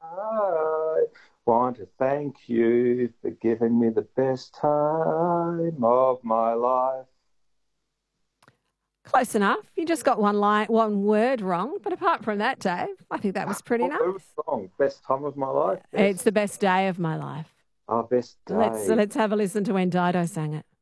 I want to thank you for giving me the best time of my life. Close enough. You just got one word wrong. But apart from that, Dave, I think that was pretty What was nice. wrong? Best time of my life? It's Best? the best day of my life. Oh, best Let's day. let's have a listen to when Dido sang it.